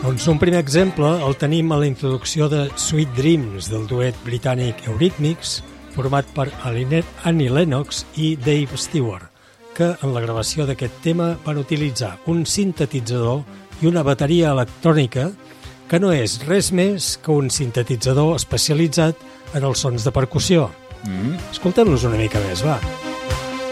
Doncs un primer exemple el tenim a la introducció de Sweet Dreams del duet britànic Eurythmics, format per Annie Lennox i Dave Stewart, que en la gravació d'aquest tema van utilitzar un sintetitzador i una bateria electrònica que no és res més que un sintetitzador especialitzat en els sons de percussió. Escoltem-los una mica més, va.